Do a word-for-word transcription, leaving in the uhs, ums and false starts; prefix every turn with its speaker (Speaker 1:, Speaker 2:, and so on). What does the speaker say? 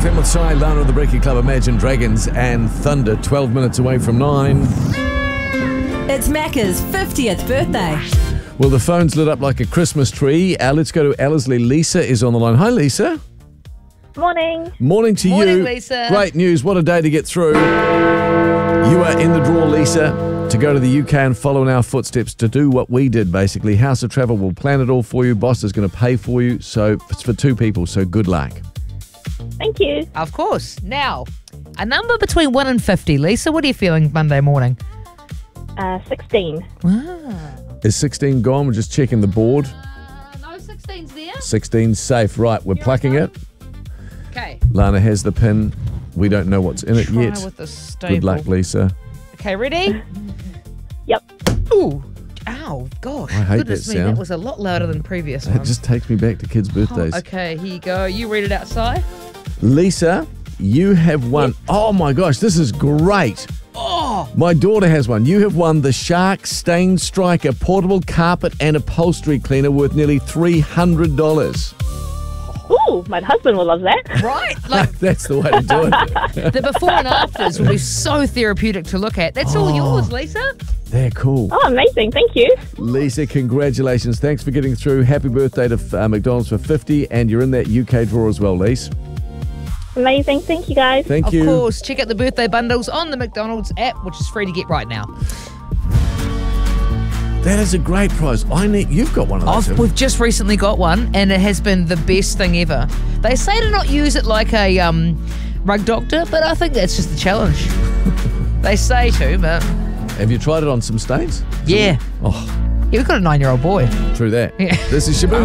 Speaker 1: F M with Sai, Lana of the Breaking Club, Imagine Dragons and Thunder, twelve minutes away from nine.
Speaker 2: It's Macca's fiftieth birthday.
Speaker 1: Well, the phone's lit up like a Christmas tree. Uh, let's go to Ellerslie. Lisa is on the line. Hi, Lisa.
Speaker 3: Morning.
Speaker 1: Morning to
Speaker 4: Morning,
Speaker 1: you.
Speaker 4: Lisa.
Speaker 1: Great news. What a day to get through. You are in the draw, Lisa, to go to the U K and follow in our footsteps to do what we did, basically. House of Travel will plan it all for you. Boss is going to pay for you. So it's for two people, so good luck.
Speaker 3: Thank you.
Speaker 4: Of course. Now, a number between one and fifty. Lisa, what are you feeling Monday morning?
Speaker 3: Uh, sixteen.
Speaker 4: Ah.
Speaker 1: Is sixteen gone? We're just checking the board.
Speaker 4: Uh, no, sixteen's there.
Speaker 1: sixteen's safe. Right, we're plucking it.
Speaker 4: Okay.
Speaker 1: Lana has the pin. We don't know what's in it
Speaker 4: Try
Speaker 1: yet.
Speaker 4: with the stable.
Speaker 1: Good luck, Lisa.
Speaker 4: Okay, ready?
Speaker 3: Yep.
Speaker 4: Ooh. Ow, gosh.
Speaker 1: I hate
Speaker 4: Goodness
Speaker 1: that
Speaker 4: me,
Speaker 1: sound.
Speaker 4: that was a lot louder than previous
Speaker 1: It
Speaker 4: ones.
Speaker 1: just takes me back to kids' birthdays.
Speaker 4: Oh, okay, here you go. You read it outside.
Speaker 1: Lisa, you have won. Oh my gosh, this is great.
Speaker 4: Oh,
Speaker 1: My daughter has one. You have won the Shark Stain Striker portable carpet and upholstery cleaner worth nearly three hundred dollars.
Speaker 3: Ooh, my husband will love that.
Speaker 4: right? Like,
Speaker 1: That's the way to do it.
Speaker 4: the before and afters will be so therapeutic to look at. That's all yours, Lisa.
Speaker 1: They're cool.
Speaker 3: Oh, amazing. Thank you.
Speaker 1: Lisa, congratulations. Thanks for getting through. Happy birthday to uh, McDonald's for fifty, and you're in that U K draw as well, Lisa.
Speaker 3: Amazing. Thank you, guys.
Speaker 1: Thank
Speaker 4: Of
Speaker 1: you.
Speaker 4: course, check out the birthday bundles on the McDonald's app, which is free to get right now.
Speaker 1: That is a great prize. I need. You've got one of those.
Speaker 4: I've,
Speaker 1: haven't you?
Speaker 4: we've just recently got one, and it has been the best thing ever. They say to not use it like a um, rug doctor, but I think that's just the challenge. They say to, but
Speaker 1: Have you tried it on some stains?
Speaker 4: yeah.
Speaker 1: Oh,
Speaker 4: Yeah, we've got a nine-year-old boy.
Speaker 1: true that.
Speaker 4: Yeah.
Speaker 1: This is Shaboom.